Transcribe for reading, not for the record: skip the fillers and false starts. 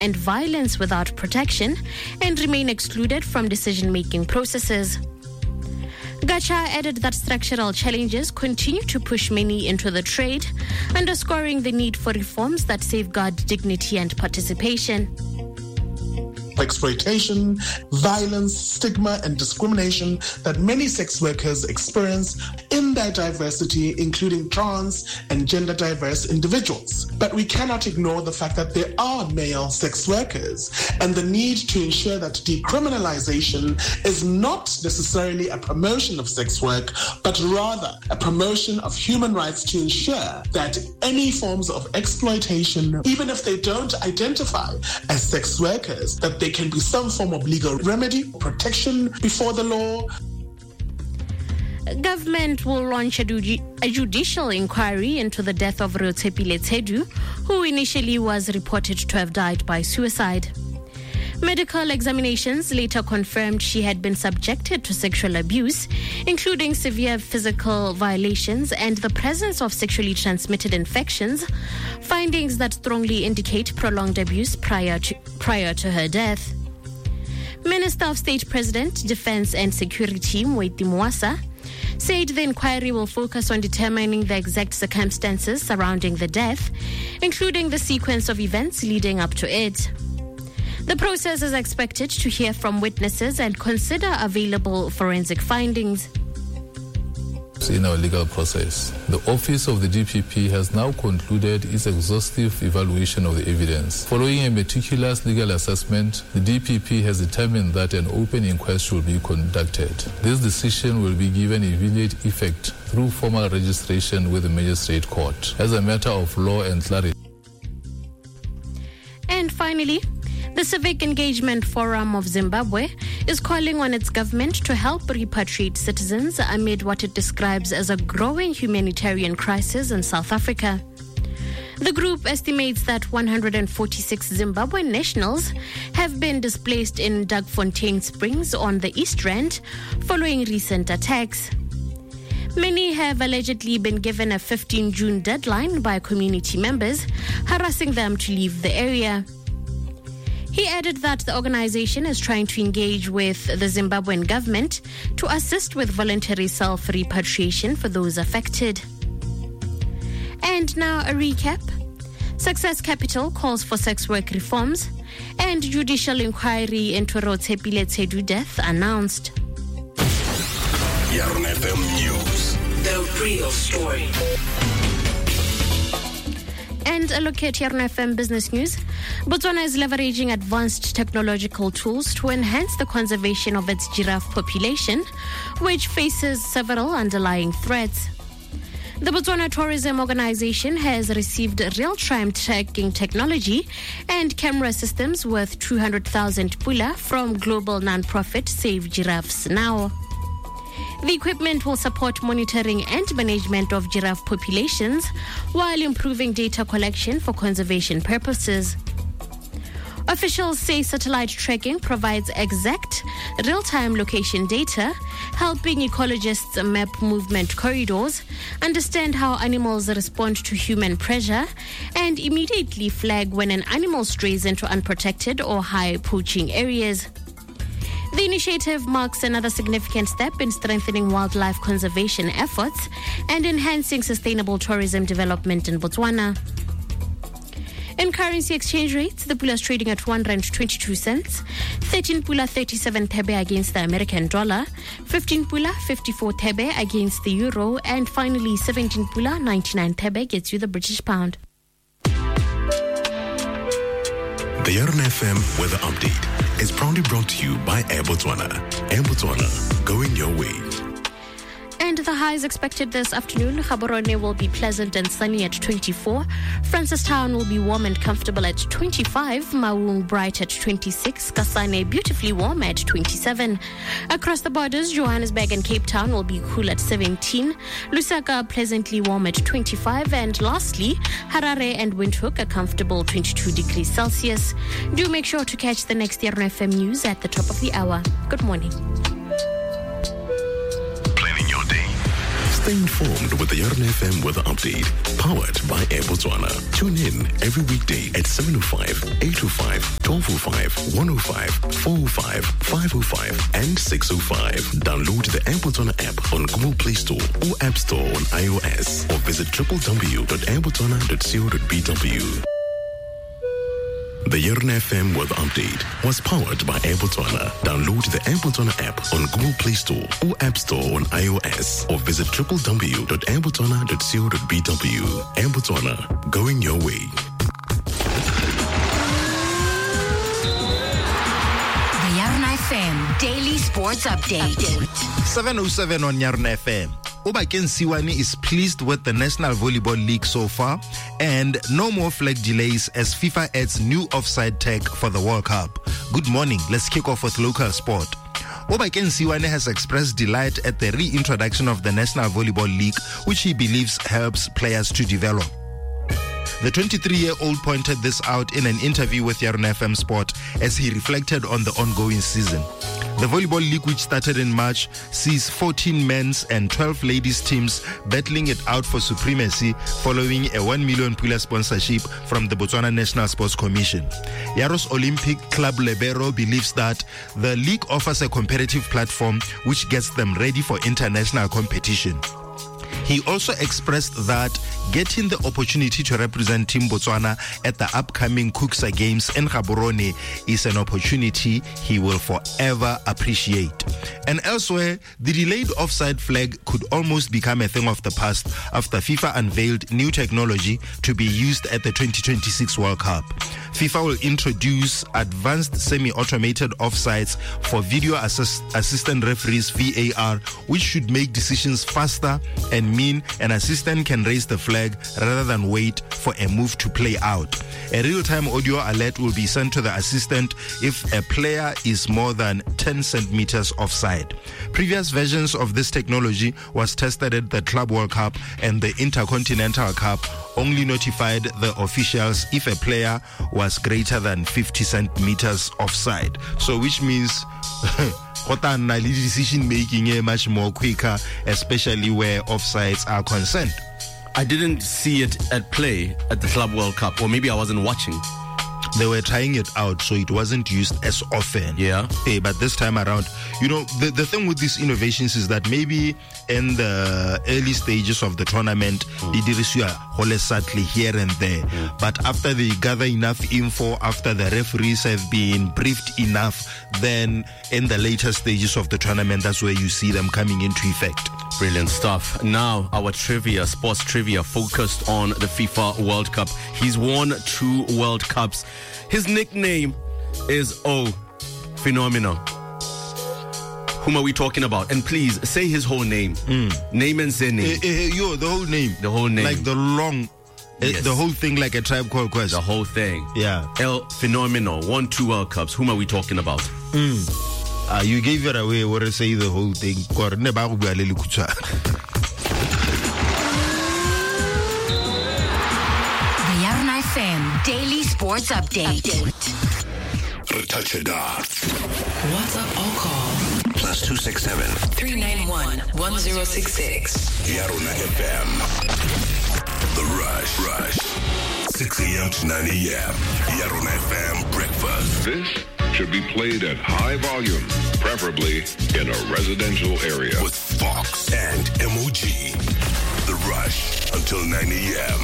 and violence without protection and remain excluded from decision-making processes. Gacha added that structural challenges continue to push many into the trade, underscoring the need for reforms that safeguard dignity and participation. Exploitation, violence, stigma, and discrimination that many sex workers experience in their diversity, including trans and gender diverse individuals. But we cannot ignore the fact that there are male sex workers and the need to ensure that decriminalization is not necessarily a promotion of sex work, but rather a promotion of human rights to ensure that any forms of exploitation, even if they don't identify as sex workers, that there can be some form of legal remedy, protection before the law. Government will launch a judicial inquiry into the death of Rotepile Tsedu, who initially was reported to have died by suicide. Medical examinations later confirmed she had been subjected to sexual abuse, including severe physical violations and the presence of sexually transmitted infections, findings that strongly indicate prolonged abuse prior to her death. Minister of State President, Defense and Security, Moeti Mwasa, said the inquiry will focus on determining the exact circumstances surrounding the death, including the sequence of events leading up to it. The process is expected to hear from witnesses and consider available forensic findings. In our legal process, the Office of the DPP has now concluded its exhaustive evaluation of the evidence. Following a meticulous legal assessment, the DPP has determined that an open inquest will be conducted. This decision will be given immediate effect through formal registration with the Magistrate Court as a matter of law and clarity. And finally, the Civic Engagement Forum of Zimbabwe is calling on its government to help repatriate citizens amid what it describes as a growing humanitarian crisis in South Africa. The group estimates that 146 Zimbabwean nationals have been displaced in Dagfontein Springs on the East Rand following recent attacks. Many have allegedly been given a 15 June deadline by community members, harassing them to leave the area. He added that the organization is trying to engage with the Zimbabwean government to assist with voluntary self-repatriation for those affected. And now a recap. Success Capital calls for sex work reforms, and judicial inquiry into Rotepile Tsedu death announced. Yarn FM News. The real story. And a look at Yarn FM Business News. Botswana is leveraging advanced technological tools to enhance the conservation of its giraffe population, which faces several underlying threats. The Botswana Tourism Organization has received real-time tracking technology and camera systems worth 200,000 pula from global non-profit Save Giraffes Now. The equipment will support monitoring and management of giraffe populations while improving data collection for conservation purposes. Officials say satellite tracking provides exact real-time location data, helping ecologists map movement corridors, understand how animals respond to human pressure, and immediately flag when an animal strays into unprotected or high poaching areas. The initiative marks another significant step in strengthening wildlife conservation efforts and enhancing sustainable tourism development in Botswana. In currency exchange rates, the pula is trading at R1.22, 13 pula 37 thebe against the American dollar, 15 pula 54 thebe against the euro, and finally 17 pula 99 thebe gets you the British pound. The Yarn FM Weather Update is proudly brought to you by Air Botswana. Air Botswana, going your way. And the highs expected this afternoon. Gaborone will be pleasant and sunny at 24. Francistown will be warm and comfortable at 25. Maung bright at 26. Kasane beautifully warm at 27. Across the borders, Johannesburg and Cape Town will be cool at 17. Lusaka pleasantly warm at 25. And lastly, Harare and Windhoek a comfortable 22 degrees Celsius. Do make sure to catch the next Yarn FM news at the top of the hour. Good morning. Stay informed with the Yarn FM weather update, powered by Air Botswana. Tune in every weekday at 7:05, 8:05, 12:05, 1:05, 4:05, 5:05, and 6:05. Download the Air Botswana app on Google Play Store or App Store on iOS, or visit www.airbotswana.co.bw. The Yarn FM weather update was powered by Air Botswana. Download the Air Botswana app on Google Play Store or App Store on iOS, or visit www.airbotswana.co.bw. Air Botswana, going your way. The Yarn FM Daily Sports Update. 7:07 on Yarn FM. Obakeng Siwane is pleased with the National Volleyball League so far, and no more flag delays as FIFA adds new offside tag for the World Cup. Good morning. Let's kick off with local sport. Obakeng Siwane has expressed delight at the reintroduction of the National Volleyball League, which he believes helps players to develop. The 23-year-old pointed this out in an interview with Yarn FM Sport as he reflected on the ongoing season. The Volleyball League, which started in March, sees 14 men's and 12 ladies teams battling it out for supremacy following a 1 million pula sponsorship from the Botswana National Sports Commission. Yaros Olympic Club Lebero believes that the league offers a competitive platform which gets them ready for international competition. He also expressed that getting the opportunity to represent Team Botswana at the upcoming Kuksa Games in Gaborone is an opportunity he will forever appreciate. And elsewhere, the delayed offside flag could almost become a thing of the past after FIFA unveiled new technology to be used at the 2026 World Cup. FIFA will introduce advanced semi-automated offsides for video assistant referees, VAR, which should make decisions faster and mean an assistant can raise the flag rather than wait for a move to play out. A real-time audio alert will be sent to the assistant if a player is more than 10 centimeters offside. Previous versions of this technology was tested at the Club World Cup and the Intercontinental Cup, only notified the officials if a player was greater than 50 centimeters offside. So which means decision making is much more quicker, especially where offsides are concerned. I didn't see it at play at the Club World Cup, or maybe I wasn't watching. They were trying it out, so it wasn't used as often. Yeah. But this time around, the thing with these innovations is that maybe in the early stages of the tournament, they did subtly here and there. But after they gather enough info, after the referees have been briefed enough, then in the later stages of the tournament, that's where you see them coming into effect. Brilliant stuff. Now, our sports trivia, focused on the FIFA World Cup. He's won 2 World Cups. His nickname is Phenomenal. Whom are we talking about? And please, say his whole name. Name and say name. The whole name. The whole name. Like the long... Yes. The whole thing, like A Tribe Called Quest. The whole thing. Yeah. El Phenomenal. Won 2 World Cups. Whom are we talking about? You gave it away. What to say the whole thing? The Yarn FM Daily Sports Update. Retouch it up. WhatsApp or call +267 391 1066. Yarn FM. The Rush. 6 a.m. to 9 a.m. Yarn FM breakfast. This should be played at high volume, preferably in a residential area. With Fox and MOG. The Rush until 9 a.m.